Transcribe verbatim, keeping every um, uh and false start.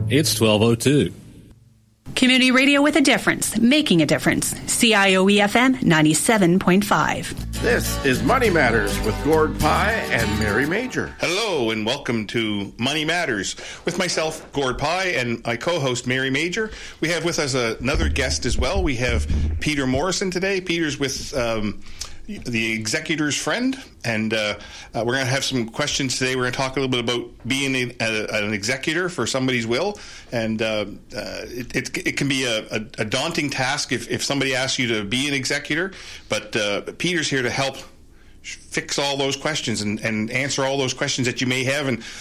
It's twelve oh two. Community radio with a difference, making a difference. C I O E F M ninety-seven point five. This is Money Matters with Gord Pye and Mary Major. Hello and welcome to Money Matters with myself, Gord Pye, and my co-host, Mary Major. We have with us another guest as well. We have Peter Morrison today. Peter's with um, the Executor's Friend, and uh, uh, we're going to have some questions today. We're going to talk a little bit about being a, a, an executor for somebody's will, and uh, uh, it, it, it can be a, a, a daunting task if, if somebody asks you to be an executor, but uh, Peter's here to help fix all those questions and, and answer all those questions that you may have. And